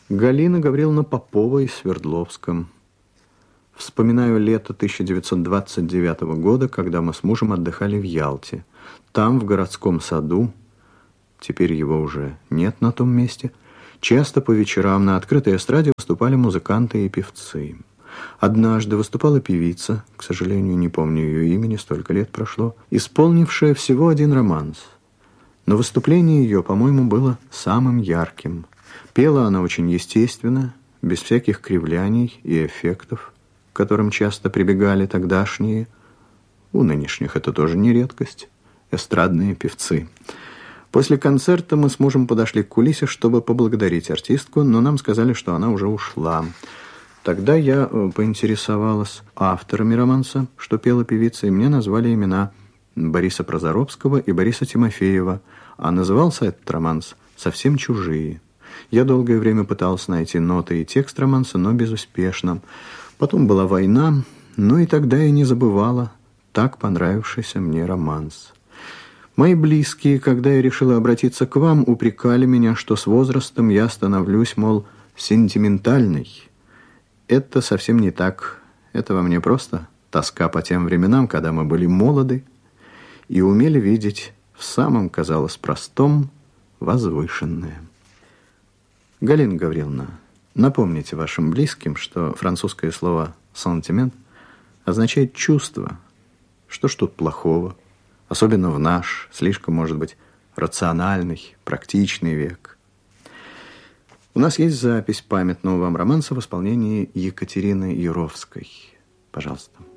Галина Гавриловна Попова из Свердловска. Вспоминаю лето 1929 года, когда мы с мужем отдыхали в Ялте. Там, в городском саду, теперь его уже нет на том месте, часто по вечерам на открытой эстраде выступали музыканты и певцы. Однажды выступала певица, к сожалению, не помню ее имени, столько лет прошло, исполнившая всего один романс. Но выступление ее, по-моему, было самым ярким. Пела она очень естественно, без всяких кривляний и эффектов, к которым часто прибегали тогдашние, у нынешних это тоже не редкость, эстрадные певцы. После концерта мы с мужем подошли к кулисе, чтобы поблагодарить артистку, но нам сказали, что она уже ушла. Тогда я поинтересовалась авторами романса, что пела певица, и мне назвали имена Бориса Прозоровского и Бориса Тимофеева, а назывался этот романс «Совсем чужие». Я долгое время пытался найти ноты и текст романса, но безуспешно. Потом была война, но и тогда я не забывала так понравившийся мне романс. Мои близкие, когда я решила обратиться к вам, упрекали меня, что с возрастом я становлюсь, мол, сентиментальной. Это совсем не так. Это во мне просто тоска по тем временам, когда мы были молоды и умели видеть в самом, казалось, простом возвышенное. Галина Гавриловна, напомните вашим близким, что французское слово «сантимент» означает «чувство». Что ж тут плохого? Особенно в наш, слишком, может быть, рациональный, практичный век. У нас есть запись памятного вам романса в исполнении Екатерины Юровской. Пожалуйста.